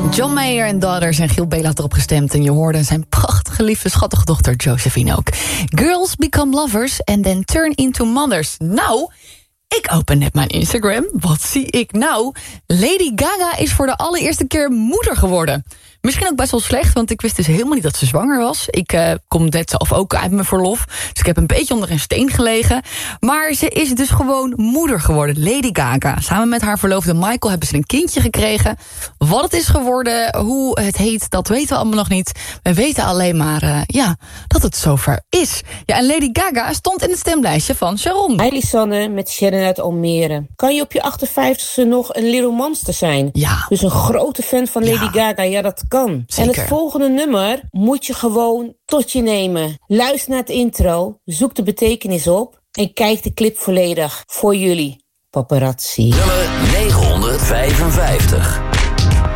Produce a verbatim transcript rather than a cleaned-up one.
John Mayer en Daughters en Giel Bela had erop gestemd. En je hoorde zijn prachtige, lieve, schattige dochter Josephine ook. Girls become lovers and then turn into mothers. Nou, ik open net mijn Instagram. Wat zie ik nou? Lady Gaga is voor de allereerste keer moeder geworden. Misschien ook best wel slecht, want ik wist dus helemaal niet dat ze zwanger was. Ik uh, kom net zelf ook uit mijn verlof, dus ik heb een beetje onder een steen gelegen. Maar ze is dus gewoon moeder geworden, Lady Gaga. Samen met haar verloofde Michael hebben ze een kindje gekregen. Wat het is geworden, hoe het heet, dat weten we allemaal nog niet. We weten alleen maar, uh, ja, dat het zover is. Ja, en Lady Gaga stond in het stemlijstje van Sharon. Hi Lisanne, met Sharon uit Almere. Kan je op je achtenvijftigste nog een Little Monster zijn? Ja. Dus een grote fan van Lady ja. Gaga, ja dat kan. Zeker. En het volgende nummer moet je gewoon tot je nemen. Luister naar het intro, zoek de betekenis op en kijk de clip volledig voor jullie. Paparazzi. Nummer negenhonderdvijfenvijftig.